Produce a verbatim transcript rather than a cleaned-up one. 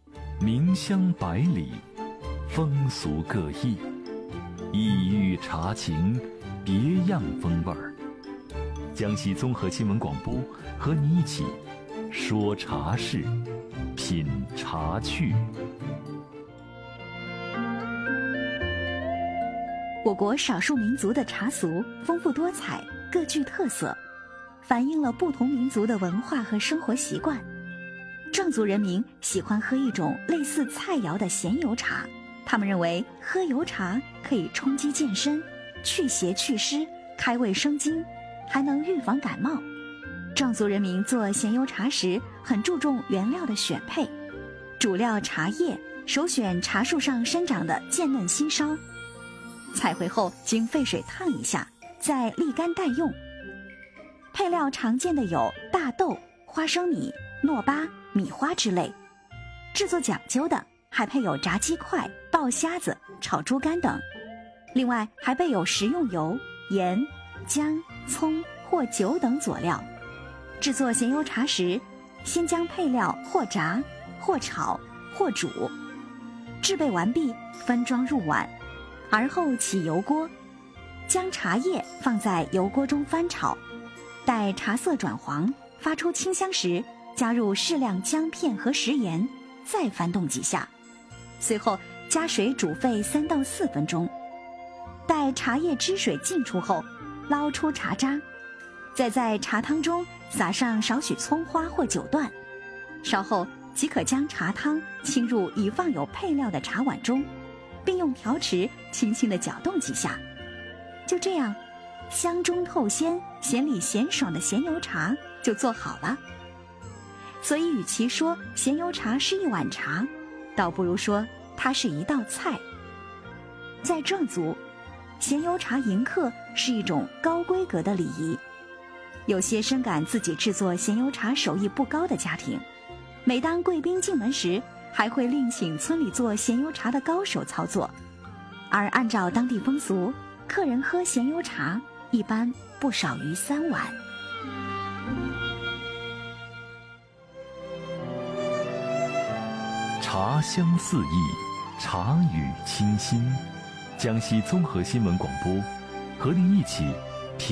名香百里，风俗各异，异域茶情，别样风味儿。江西综合新闻广播和你一起说茶事，品茶趣。 我国少数民族的茶俗丰富多彩，各具特色，反映了不同民族的文化和生活习惯。壮族人民喜欢喝一种类似菜肴的咸油茶，他们认为喝油茶可以充饥健身、去邪祛湿、开胃生津，还能预防感冒。壮族人民做咸油茶时很注重原料的选配，主料茶叶首选茶树上生长的渐嫩新梢，采回后经沸水烫一下，再沥干待用。配料常见的有大豆、花生米、糯巴、米花之类。制作讲究的还配有炸鸡块、爆虾子、炒猪肝等。另外还备有食用油、盐、姜、葱或酒等佐料。制作咸油茶时，先将配料或炸、或炒、或煮，制备完毕，分装入碗，而后起油锅，将茶叶放在油锅中翻炒，待茶色转黄，发出清香时，加入适量姜片和食盐，再翻动几下，随后加水煮沸三到四分钟。待茶叶汁水浸出后，捞出茶渣，再在茶汤中撒上少许葱花或九段，稍后即可将茶汤倾入已放有配料的茶碗中，并用瓢匙轻轻地搅动几下。就这样，香中透鲜、咸里咸爽的咸油茶就做好了。所以与其说咸油茶是一碗茶，倒不如说它是一道菜。在壮族，咸油茶迎客是一种高规格的礼仪。有些深感自己制作咸油茶手艺不高的家庭，每当贵宾进门时，还会另请村里做咸油茶的高手操作。而按照当地风俗，客人喝咸油茶一般不少于三碗。 茶香四溢，茶语清新。江西综合新闻广播和您一起